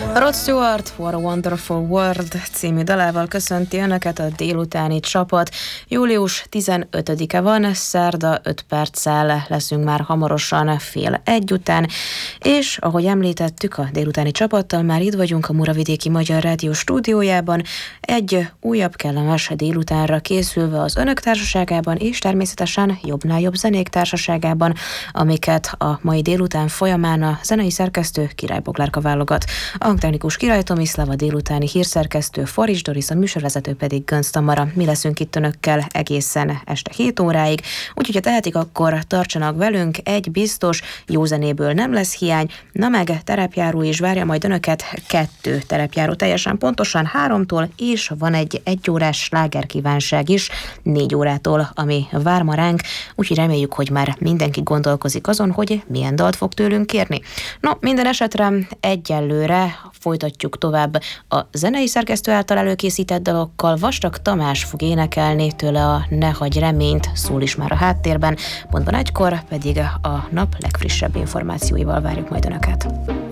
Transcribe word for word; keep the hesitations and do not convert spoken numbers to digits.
Rod Stewart, What a Wonderful World című dalával köszönti önöket a délutáni csapat. Július tizenötödike van, szerda, öt perccel leszünk már hamarosan fél egy után, és ahogy említettük, a délutáni csapattal már itt vagyunk a Muravidéki Magyar Rádió stúdiójában, egy újabb kellemes délutánra készülve az önök társaságában, és természetesen jobbnál jobb zenék társaságában, amiket a mai délután folyamán a zenei szerkesztő Király Boglárka válogat. A technikus Király Tomislav, a délutáni hírszerkesztő Farics Doris, a műsorvezető pedig Gönc Tamara. Mi leszünk itt önökkel egészen este hét óráig, úgyhogy ha tehetik, akkor tartsanak velünk, egy biztos, jó zenéből nem lesz hiány, na meg terepjáró is várja majd önöket, kettő terepjáró teljesen pontosan háromtól, és van egy egyórás slágerkívánság is négy órától, ami vár ma ránk, úgyhogy reméljük, hogy már mindenki gondolkozik azon, hogy milyen dalt fog tőlünk kérni. No, minden esetre egyelőre folytatjuk tovább a zenei szerkesztő által előkészített dalokkal. Vastag Tamás fog énekelni, tőle a Ne hagyj reményt szól is már a háttérben, pontban egykor pedig a nap legfrissebb információival várjuk majd önöket.